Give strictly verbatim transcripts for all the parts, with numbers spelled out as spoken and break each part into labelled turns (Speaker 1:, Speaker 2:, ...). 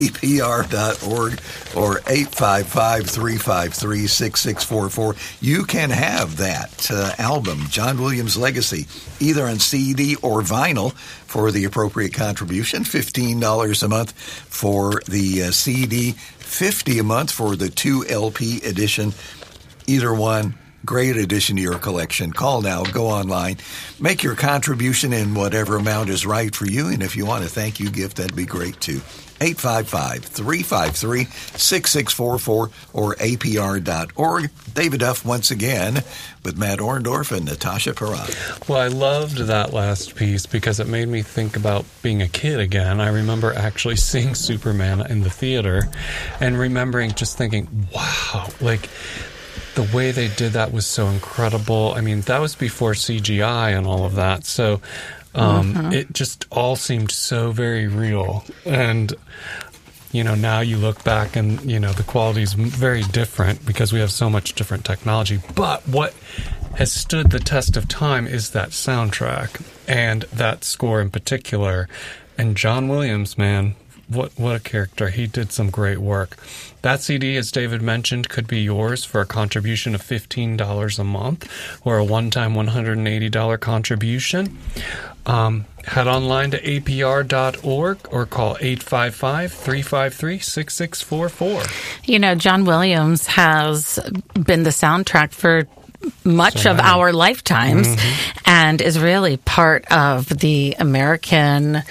Speaker 1: A P R dot org or eight five five, three five three, six six four four. You can have that uh, album, John Williams Legacy, either on C D or vinyl for the appropriate contribution, fifteen dollars a month for the uh, C D, fifty dollars a month for the two L P edition. Either one, great addition to your collection. Call now, go online, make your contribution in whatever amount is right for you, and if you want a thank you gift, that'd be great too. eight five five, three five three, six six four four or A P R dot org. David Duff once again with Matt Orndorff and Natasha Parada.
Speaker 2: Well, I loved that last piece because it made me think about being a kid again. I remember actually seeing Superman in the theater and remembering just thinking, wow, like the way they did that was so incredible. I mean, that was before C G I and all of that. So Um, mm-hmm. It just all seemed so very real. And, you know, now you look back and, you know, the quality is very different because we have so much different technology. But what has stood the test of time is that soundtrack and that score in particular. And John Williams, man, what what a character. He did some great work. That C D, as David mentioned, could be yours for a contribution of fifteen dollars a month or a one-time one hundred eighty dollars contribution. Um, head online to A P R dot org or call eight five five, three five three, six six four four.
Speaker 3: You know, John Williams has been the soundtrack for much so of our lifetimes mm-hmm. and is really part of the American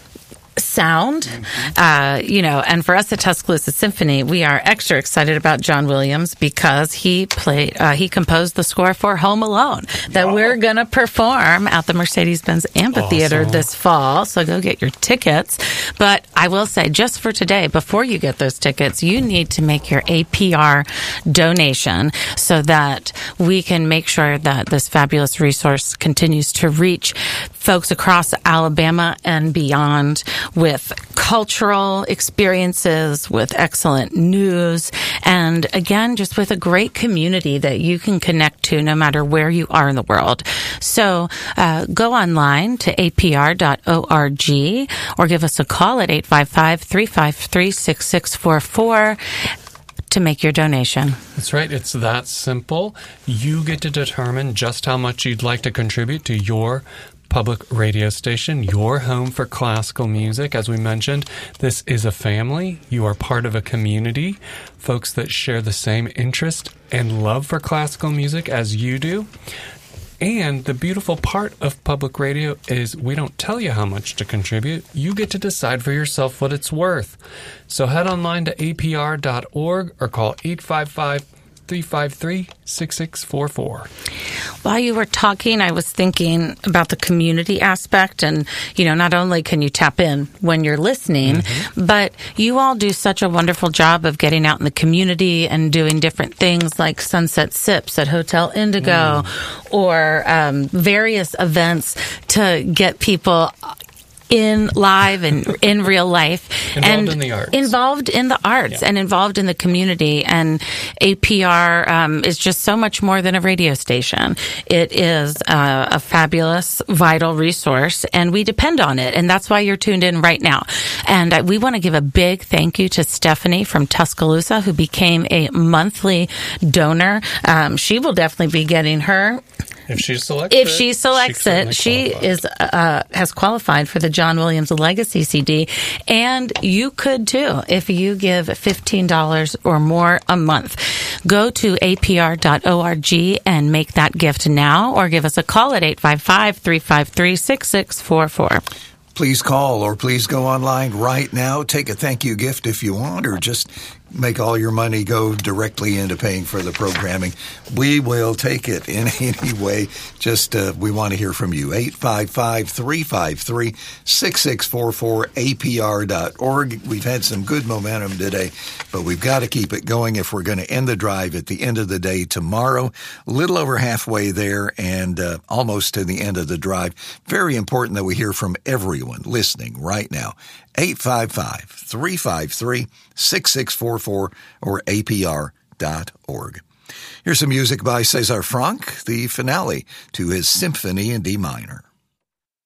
Speaker 3: sound, mm-hmm. uh, you know, and for us at Tuscaloosa Symphony, we are extra excited about John Williams because he played, uh, he composed the score for Home Alone that oh. we're going to perform at the Mercedes-Benz Amphitheater awesome. this fall. So go get your tickets. But I will say, just for today, before you get those tickets, you need to make your A P R donation so that we can make sure that this fabulous resource continues to reach folks across Alabama and beyond with cultural experiences, with excellent news, and again, just with a great community that you can connect to no matter where you are in the world. So uh, go online to A P R dot org or give us a call at eight five five, three five three, six six four four to make your donation.
Speaker 2: That's right. It's that simple. You get to determine just how much you'd like to contribute to your public radio station, your home for classical music. As we mentioned, this is a family. You are part of a community, folks that share the same interest and love for classical music as you do. And the beautiful part of public radio is we don't tell you how much to contribute. You get to decide for yourself what it's worth. So head online to A P R dot org or call eight five five, three five three, six six four four.
Speaker 3: While you were talking, I was thinking about the community aspect. And, you know, not only can you tap in when you're listening, mm-hmm. but you all do such a wonderful job of getting out in the community and doing different things like Sunset Sips at Hotel Indigo mm. or um, various events to get people in live and in real life
Speaker 2: involved
Speaker 3: and
Speaker 2: in the arts.
Speaker 3: involved in the arts yeah. and involved in the community. And A P R um, is just so much more than a radio station. It is uh, a fabulous, vital resource, and we depend on it. And that's why you're tuned in right now. And uh, we want to give a big thank you to Stephanie from Tuscaloosa, who became a monthly donor. Um, she will definitely be getting her.
Speaker 2: If she selects
Speaker 3: if
Speaker 2: it,
Speaker 3: she selects
Speaker 2: she
Speaker 3: it, she is uh, has qualified for the John Williams Legacy C D, and you could too if you give fifteen dollars or more a month. Go to A P R dot org and make that gift now, or give us a call at eight five five, three five three, six six four four.
Speaker 1: Please call or please go online right now. Take a thank you gift if you want, or just make all your money go directly into paying for the programming. We will take it in any way. Just uh, we want to hear from you. eight five five, three five three, six six four four, A P R dot org. We've had some good momentum today, but we've got to keep it going if we're going to end the drive at the end of the day tomorrow. A little over halfway there and uh, almost to the end of the drive. Very important that we hear from everyone listening right now. eight five five, three five three, six six four four or A P R dot org. Here's some music by César Franck, the finale to his Symphony in D minor.